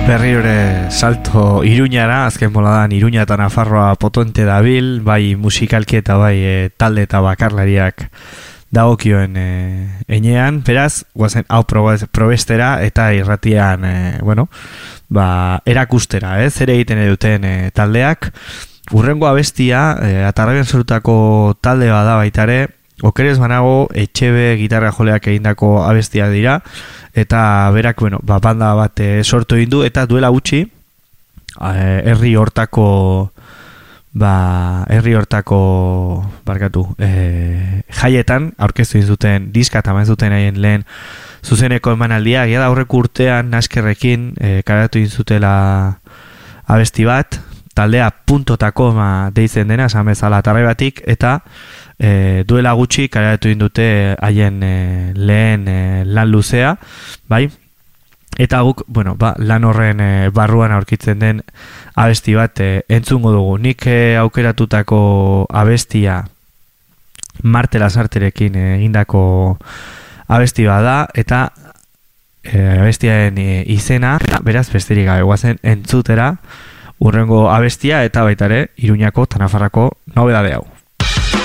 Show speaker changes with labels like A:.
A: Berriore salto Iruñara, azken boladan Iruña eta Nafarroa potente dabil, bai musikalki eta bai talde eta bakarlariak dagokioen enean, beraz, guazen hau probestera eta irratian, erakustera, zer egiten duten taldeak. Urrengo abestia, Atarrabian sorutako talde bada baitare, okerez banago Etxebe gitarra joleak egindako abestia dira, eta berak, banda bat sortu egin du, eta duela gutxi, herri hortako jaietan aurkeztu zuten diska eta eman zuten haien lehen zuzeneko emanaldia, da aurreko urtean Naskerrekin karatu zutela abesti bat, taldea puntotako deitzen dena, esan bezala Atarrabatik, eta duela gutxi karatu dute haien lehen lan luzea, bai? Eta guk, lan horren barruan aurkitzen den abesti bat entzungo dugu. Nik aukeratutako abestia Marte Lasarterekin egindako abesti bat da, eta abestiaren izena, beraz besterik gabe guazen entzutera urrengo abestia eta baitare Iruñako eta Nafarrako nobedade hau.